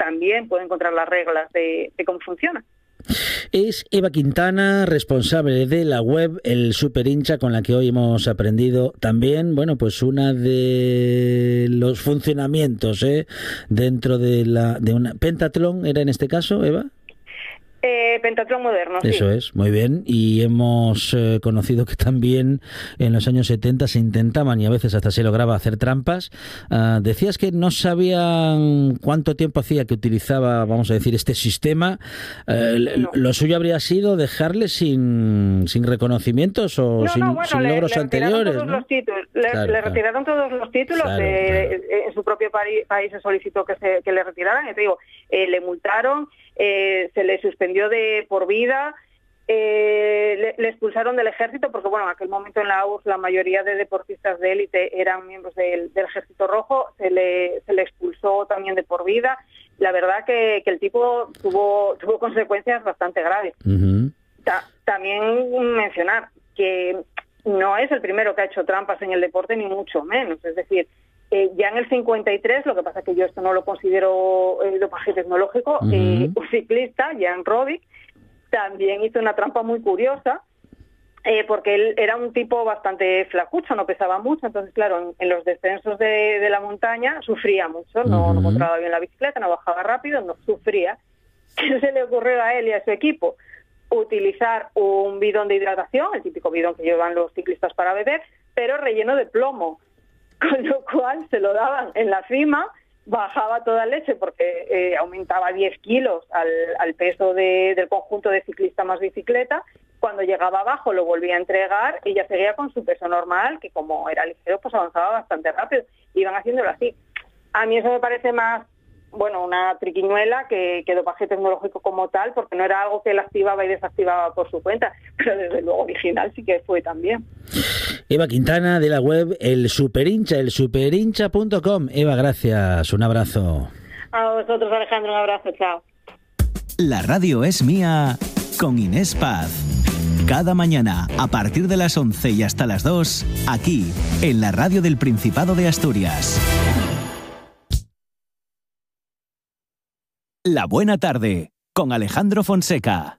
también puede encontrar las reglas de cómo funciona. Es Eva Quintana, responsable de la web El Superhincha, con la que hoy hemos aprendido también, bueno, pues una de los funcionamientos dentro de una pentatlón, ¿era en este caso, Eva? Pentatlón moderno, Eso sí. es, muy bien. Y hemos conocido que también en los años 70 se intentaban, y a veces hasta se lograba, hacer trampas. Decías que no sabían cuánto tiempo hacía que utilizaba, vamos a decir, este sistema. No. Lo suyo habría sido dejarle sin reconocimientos o sin logros anteriores, ¿no? Le retiraron todos los títulos. Claro. En su propio país se solicitó que le retiraran. Y te digo, le multaron, se le suspendió de por vida, le expulsaron del ejército porque, bueno, en aquel momento en la URSS la mayoría de deportistas de élite eran miembros del Ejército Rojo, se le expulsó también de por vida. La verdad que el tipo tuvo consecuencias bastante graves. Uh-huh. También mencionar que no es el primero que ha hecho trampas en el deporte, ni mucho menos. Es decir, ya en el 53, lo que pasa es que yo esto no lo considero dopaje tecnológico, un ciclista, Jan Rodic, también hizo una trampa muy curiosa, porque él era un tipo bastante flacucho, no pesaba mucho, entonces claro, en los descensos de la montaña sufría mucho, no controlaba bien la bicicleta, no bajaba rápido, no sufría. ¿Qué se le ocurrió a él y a su equipo? Utilizar un bidón de hidratación, el típico bidón que llevan los ciclistas para beber, pero relleno de plomo, con lo cual se lo daban en la cima, bajaba toda leche porque aumentaba 10 kilos al peso del conjunto de ciclista más bicicleta. Cuando llegaba abajo lo volvía a entregar y ya seguía con su peso normal, que como era ligero pues avanzaba bastante rápido. Iban haciéndolo así. A mí eso me parece más, bueno, una triquiñuela que dopaje tecnológico como tal, porque no era algo que él activaba y desactivaba por su cuenta, pero desde luego original sí que fue también. Eva Quintana, de la web El Superhincha, elsuperincha.com. Eva, gracias, un abrazo. A vosotros, Alejandro, un abrazo, chao. La radio es mía con Inés Paz. Cada mañana, a partir de las 11 y hasta las 2, aquí, en la radio del Principado de Asturias. La buena tarde, con Alejandro Fonseca.